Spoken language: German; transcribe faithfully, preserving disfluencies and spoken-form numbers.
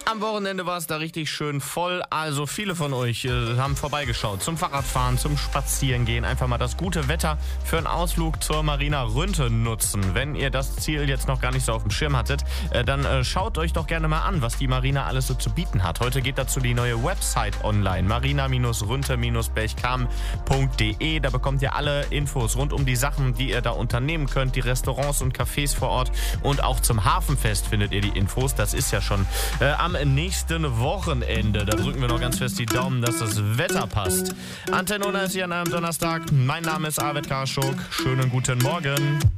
Am Wochenende war es da richtig schön voll. Also viele von euch äh, haben vorbeigeschaut zum Fahrradfahren, zum Spazierengehen. Einfach mal das gute Wetter für einen Ausflug zur Marina Rünte nutzen. Wenn ihr das Ziel jetzt noch gar nicht so auf dem Schirm hattet, äh, dann äh, schaut euch doch gerne mal an, was die Marina alles so zu bieten hat. Heute geht dazu die neue Website online, marina Rünte Berchtesgaden punkt de. Da bekommt ihr alle Infos rund um die Sachen, die ihr da unternehmen könnt, die Restaurants und Cafés vor Ort. Und auch zum Hafenfest findet ihr die Infos. Das ist ja schon äh, am nächsten Wochenende. Da drücken wir noch ganz fest die Daumen, dass das Wetter passt. Antenne Unna ist hier an einem Donnerstag. Mein Name ist Arvid Karschuk. Schönen guten Morgen.